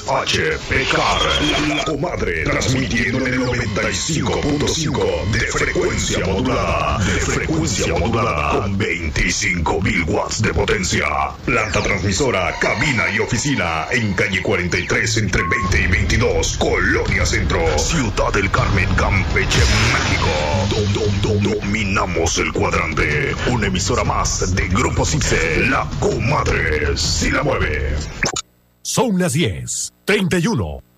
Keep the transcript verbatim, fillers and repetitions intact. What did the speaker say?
H Pecar, la comadre, transmitiendo en el noventa y cinco punto cinco de frecuencia modulada, de frecuencia modulada, con veinticinco mil watts de potencia. Planta transmisora, cabina y oficina en calle cuarenta y tres entre veinte y veintidós, Colonia Centro, Ciudad del Carmen, Campeche, México. Dom, dom, dom, dominamos el cuadrante. Una emisora más de Grupo Cipse, la comadre si la mueve. Son las diez, treinta y uno.